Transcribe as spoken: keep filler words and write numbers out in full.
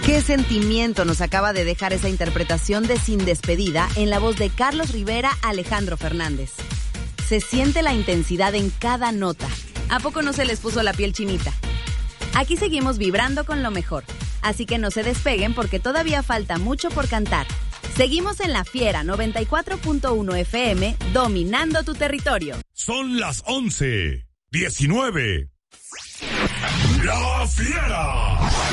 Qué sentimiento nos acaba de dejar esa interpretación de Sin Despedida en la voz de Carlos Rivera, Alejandro Fernández. Se siente la intensidad en cada nota. ¿A poco no se les puso la piel chinita? Aquí seguimos vibrando con lo mejor, así que no se despeguen porque todavía falta mucho por cantar. Seguimos en La Fiera noventa y cuatro punto uno F M, dominando tu territorio. Son las once diecinueve. La Fiera.